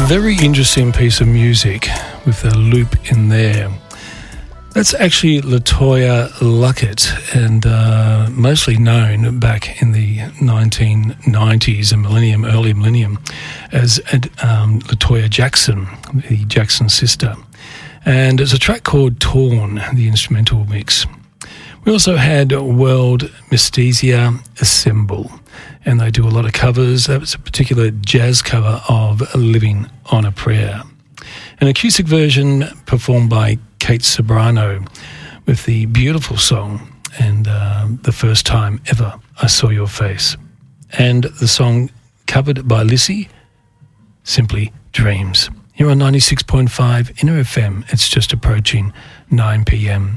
very interesting piece of music with a loop in there. That's actually LaToya Luckett, and mostly known back in the 1990s and early millennium, as LaToya Jackson, the Jackson sister. And it's a track called Torn, the instrumental mix. We also had World Mysthesia Assemble, and they do a lot of covers. That was a particular jazz cover of Living on a Prayer. An acoustic version performed by Kate Sobrano with the beautiful song and The First Time Ever I Saw Your Face. And the song covered by Lissy, Simply Dreams. Here on 96.5 Inner FM, it's just approaching 9 p.m.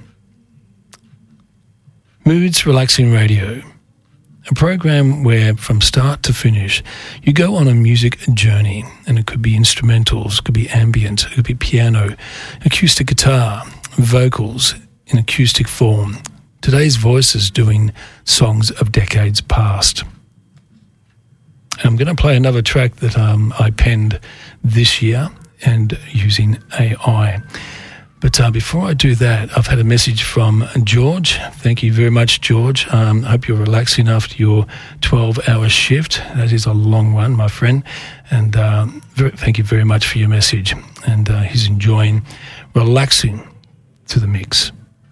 Moods Relaxing Radio, a program where from start to finish you go on a music journey, and it could be instrumentals, it could be ambient, it could be piano, acoustic guitar, vocals in acoustic form. Today's voices doing songs of decades past. And I'm going to play another track that I penned this year and using AI. But before I do that, I've had a message from George. Thank you very much, George. I hope you're relaxing after your 12-hour shift. That is a long one, my friend. And thank you very much for your message. And he's enjoying relaxing to the mix.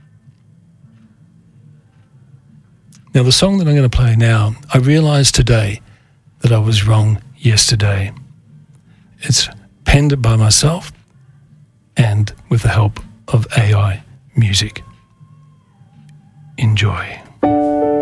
Now, the song that I'm going to play now, I realised today that I was wrong yesterday. It's penned by myself and with the help of AI music. Enjoy.